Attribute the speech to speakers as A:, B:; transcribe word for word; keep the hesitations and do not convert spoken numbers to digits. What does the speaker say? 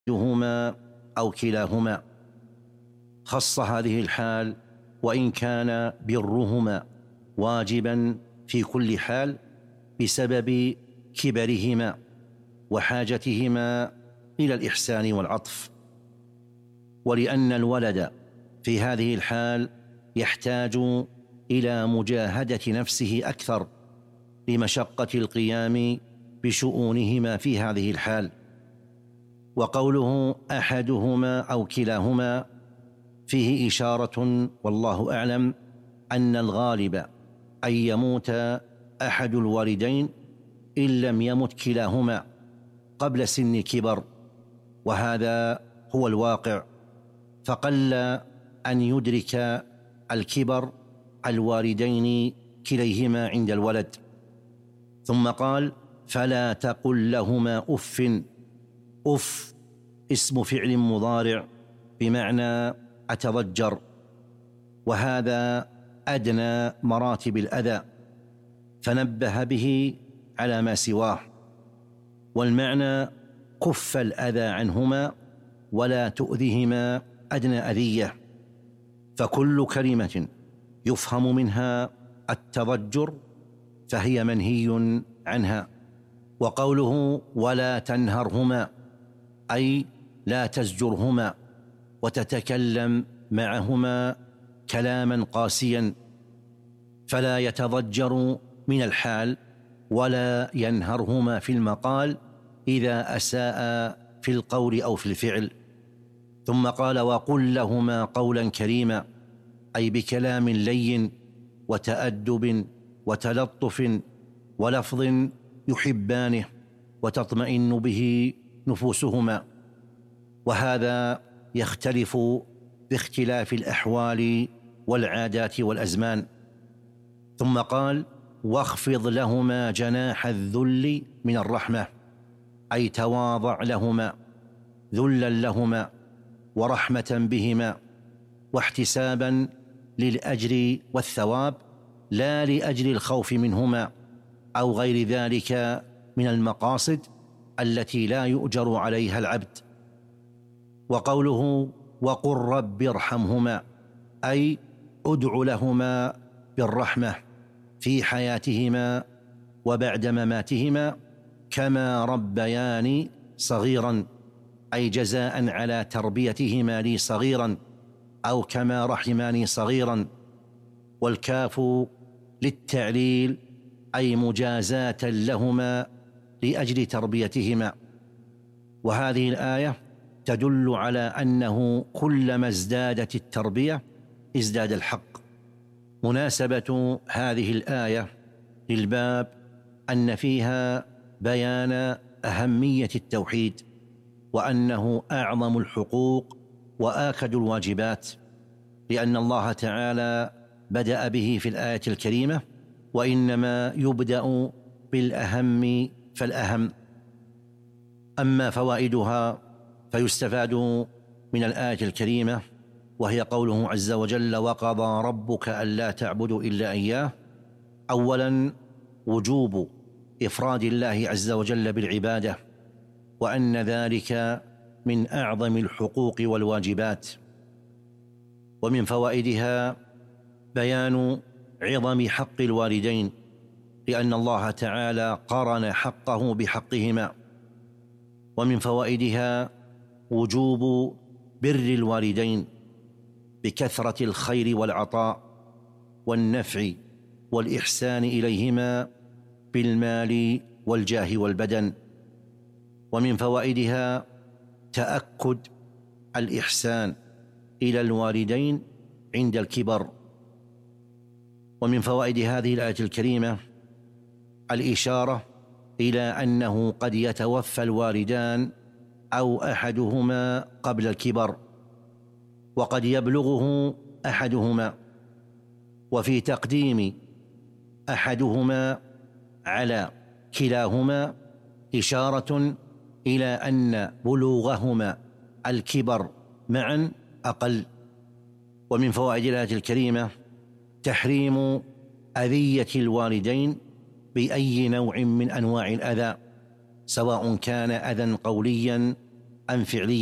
A: أحدهما أو كلاهما. خص هذه الحال وإن كان برهما واجبا في كل حال بسبب كبرهما وحاجتهما إلى الإحسان والعطف، ولأن الولد في هذه الحال يحتاج إلى مجاهدة نفسه أكثر لمشقة القيام بشؤونهما في هذه الحال. وقوله أحدهما أو كلاهما فيه إشارة والله أعلم أن الغالب أن يموت أحد الوالدين إن لم يمت كلاهما قبل سن كبر، وهذا هو الواقع، فقل أن يدرك الكبر الوالدين كليهما عند الولد. ثم قال فلا تقل لهما أف. أف اسم فعل مضارع بمعنى أتضجر، وهذا أدنى مراتب الأذى، فنبه به على ما سواه، والمعنى كف الأذى عنهما ولا تؤذهما أدنى أذية، فكل كلمة يفهم منها التضجر فهي منهي عنها. وقوله ولا تنهرهما أي لا تزجرهما وتتكلم معهما كلاما قاسيا، فلا يتضجر من الحال ولا ينهرهما في المقال إذا أساء في القول أو في الفعل. ثم قال وقل لهما قولا كريما، أي بكلام لين وتأدب وتلطف ولفظ يحبانه وتطمئن به نفوسهما، وهذا يختلف باختلاف الأحوال والعادات والأزمان. ثم قال واخفض لهما جناح الذل من الرحمة، أي تواضع لهما ذلا لهما ورحمة بهما واحتسابا للأجر والثواب، لا لأجل الخوف منهما أو غير ذلك من المقاصد التي لا يؤجر عليها العبد. وقوله وقل رب ارحمهما، أي ادع لهما بالرحمة في حياتهما وبعد مماتهما كما ربياني صغيرا، أي جزاء على تربيتهما لي صغيرا، أو كما رحماني صغيرا. والكاف للتعليل أي مجازاة لهما لأجل تربيتهما. وهذه الآية تدل على أنه كلما ازدادت التربية ازداد الحق. مناسبة هذه الآية للباب أن فيها بيان أهمية التوحيد، وأنه أعظم الحقوق وآكد الواجبات، لأن الله تعالى بدأ به في الآية الكريمة، وإنما يبدأ بالأهم فالأهم. أما فوائدها فيستفاد من الآية الكريمة، وهي قوله عز وجل وقضى ربك ألا تعبدوا إلا إياه. أولا وجوب إفراد الله عز وجل بالعبادة، وأن ذلك من أعظم الحقوق والواجبات. ومن فوائدها بيان عظم حق الوالدين، لأن الله تعالى قرن حقه بحقهما. ومن فوائدها وجوب بر الوالدين بكثرة الخير والعطاء والنفع والإحسان إليهما بالمال والجاه والبدن. ومن فوائدها تأكد الإحسان إلى الوالدين عند الكبر. ومن فوائد هذه الآية الكريمة الإشارة إلى أنه قد يتوفى الوالدان أو أحدهما قبل الكبر، وقد يبلغه أحدهما، وفي تقديم أحدهما على كلاهما إشارة إلى أن بلوغهما الكبر معا أقل. ومن فوائد الآية الكريمة تحريم أذية الوالدين بأي نوع من أنواع الأذى، سواء كان أذى قوليا عن فعلية